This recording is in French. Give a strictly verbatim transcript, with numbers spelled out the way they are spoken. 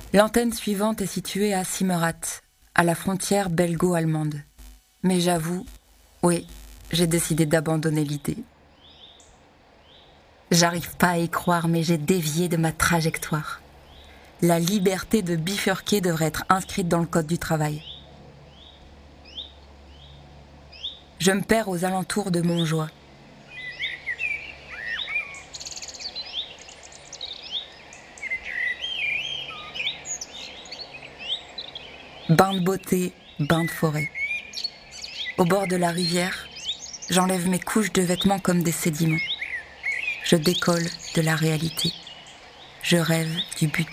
L'antenne suivante est située à Simmerath, à la frontière belgo-allemande. Mais j'avoue, oui, j'ai décidé d'abandonner l'idée. J'arrive pas à y croire, mais j'ai dévié de ma trajectoire. La liberté de bifurquer devrait être inscrite dans le code du travail. Je me perds aux alentours de Montjoie. Bain de beauté, bain de forêt. Au bord de la rivière, j'enlève mes couches de vêtements comme des sédiments. Je décolle de la réalité. Je rêve du but.